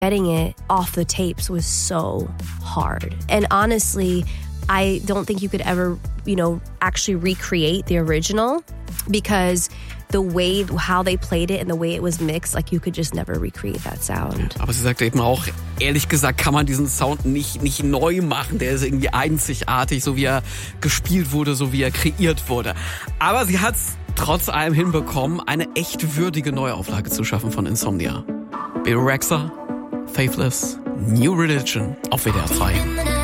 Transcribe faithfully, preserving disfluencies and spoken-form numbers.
Getting it off the tapes was so hard. And honestly, I don't think you could ever, you know, actually recreate the original because the way, how they played it and the way it was mixed, like you could just never recreate that sound. Aber sie sagte eben auch, ehrlich gesagt kann man diesen Sound nicht, nicht neu machen. Der ist irgendwie einzigartig, so wie er gespielt wurde, so wie er kreiert wurde. Aber sie hat es trotz allem hinbekommen, eine echt würdige Neuauflage zu schaffen von Insomnia. Bebe Rexha, Faithless, New Religion auf W D R zwei.